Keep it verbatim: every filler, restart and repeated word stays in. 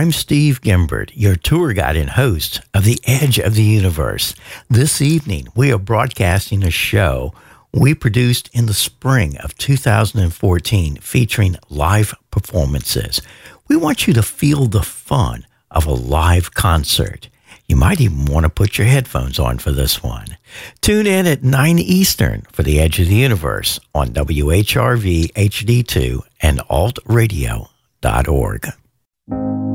I'm Steve Gimbert, your tour guide and host of The Edge of the Universe. This evening, we are broadcasting a show we produced in the spring of two thousand fourteen featuring live performances. We want you to feel the fun of a live concert. You might even want to put your headphones on for this one. Tune in at nine Eastern for The Edge of the Universe on W H R V H D two and alt radio dot org.